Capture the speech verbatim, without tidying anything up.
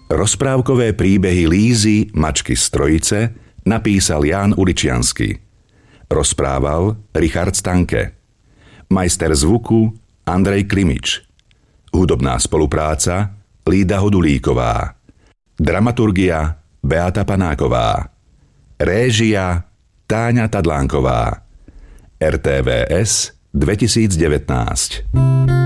Rozprávkové príbehy Lízy, mačky z Trojice napísal Ján Uličiansky. Rozprával Richard Stanke. Majster zvuku Andrej Klimič. Hudobná spolupráca Lída Hodulíková. Dramaturgia Beata Panáková. Réžia Táňa Tadlánková. er té vé es dvetisícdevätnásť.